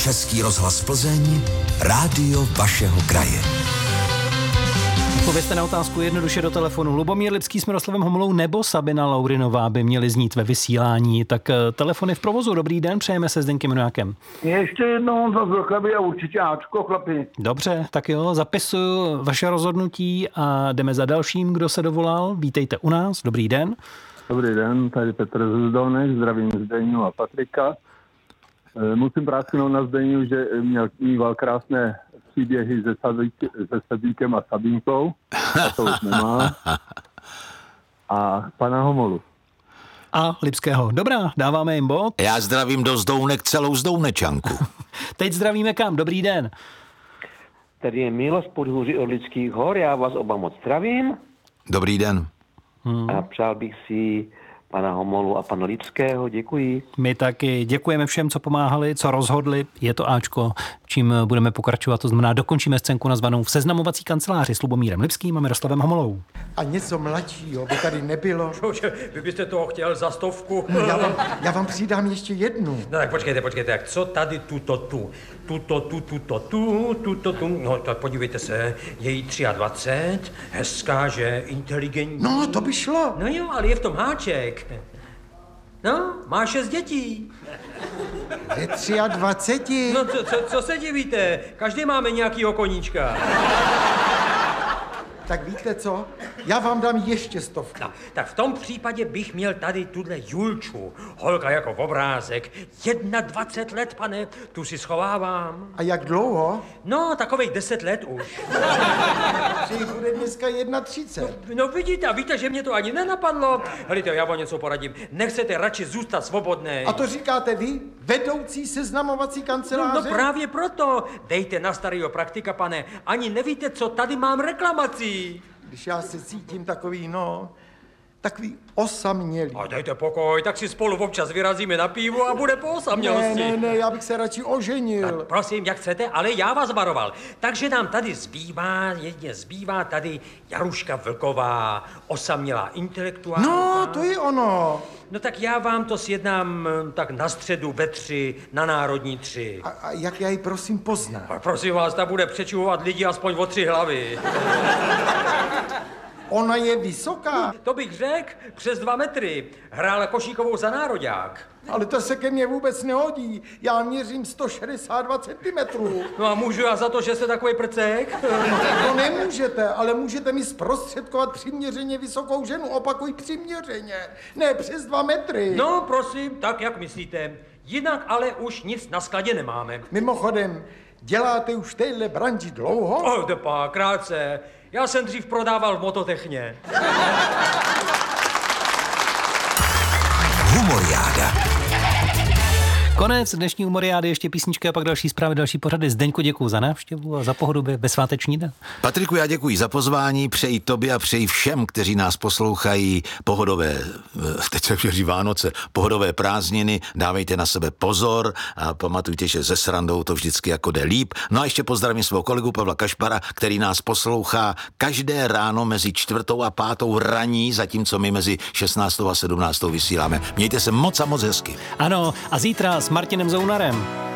Český rozhlas Plzeň, rádio vašeho kraje. Povězte na otázku jednoduše do telefonu. Lubomír Lipský s Miroslavem Homolou nebo Sabina Laurinová by měly znít ve vysílání. Tak telefony v provozu. Dobrý den, přejeme se Zdeňkem Minojákem. Ještě jednou za Zlochlaví a určitě Ačko, chlapi. Dobře, tak jo, zapisuju vaše rozhodnutí a jdeme za dalším, kdo se dovolal. Vítejte u nás, dobrý den. Dobrý den, tady Petr Zuzdonek, zdravím Zdeňu a Patrika. Musím prásknout na Zdeňu, že mýval krásné příběhy se Sedíkem a Sabínkou, a to už nemá. A pana Homolu. A Lipského. Dobrá, dáváme jim bod. Já zdravím do Zdounek celou Zdounečanku. Teď zdravíme kam? Dobrý den. Tady je Miloš Podhůří od Lidských hor, já vás oba moc zdravím. Dobrý den. A přál bych si pana Homolu a pana Lipského, děkuji. My taky děkujeme všem, co pomáhali, co rozhodli. Je to Ačko, čím budeme pokračovat. To znamená, dokončíme scénku nazvanou V seznamovací kanceláři s Lubomírem Lipským a Miroslavem Homolou. A něco mladšího by tady nebylo. Vy byste toho chtěl za 100? No, já vám přidám ještě jednu. No tak počkejte, jak co tady tuto, no tak podívejte se, je jí 23, hezká, že, inteligentní. No, to by šlo. No jo, ale je v tom háček. No, má 6 dětí. Ve 23. No co se divíte? Každý máme nějakýho koníčka. Tak víte co? Já vám dám ještě 100. No, tak v tom případě bych měl tady tuhle Julču. Holka jako obrázek. 21 let, pane, tu si schovávám. A jak dlouho? No, takových 10 let už. Že bude dneska 31. No vidíte, a víte, že mě to ani nenapadlo. Helejte, já vám něco poradím. Nechcete radši zůstat svobodný. A to říkáte vy, vedoucí seznamovací kanceláře? No právě proto. Dejte na starýho praktika, pane. Ani nevíte, co tady mám reklamací. Když já se cítím takový takový osamělý. A dejte pokoj, tak si spolu občas vyrazíme na pivo a bude po osamělosti. Ne, já bych se radši oženil. Tak prosím, jak chcete, ale já vás varoval. Takže nám tady zbývá tady Jaruška Vlková, osamělá intelektuálka. No, to je ono. No tak já vám to sjednám tak na středu ve 3, na Národní 3. A jak já ji prosím poznám? A prosím vás, ta bude přečuhovat lidi aspoň o 3 hlavy. Ona je vysoká. To bych řekl, přes 2 metry. Hrála košíkovou za nároďák. Ale to se ke mně vůbec nehodí. Já měřím 162 cm. No a můžu já za to, že jste takový prcek? To nemůžete, ale můžete mi zprostředkovat přiměřeně vysokou ženu. Opakuj, přiměřeně. Ne přes 2 metry. No prosím, tak jak myslíte. Jinak ale už nic na skladě nemáme. Mimochodem, děláte už v téhle branži dlouho? Krátce. Já jsem dřív prodával v Mototechně. Humoriáda. Konec dnešní humoriády, ještě písničky a pak další zprávy, další pořady. Zdeňku, děkuju za návštěvu a za pohodu bezsváteční den. Patriku, já děkuji za pozvání, přeji tobě a přeji všem, kteří nás poslouchají, pohodové, teď se věří Vánoce, pohodové prázdniny, dávejte na sebe pozor a pamatujte, že se srandou to vždycky jako jde líp. No a ještě pozdravím svého kolegu Pavla Kašpara, který nás poslouchá každé ráno mezi 4. a 5. raní, zatímco my mezi 16. a 17. vysíláme. Mějte se moc a moc hezky. Ano, a zítra s Martinem Zounarem.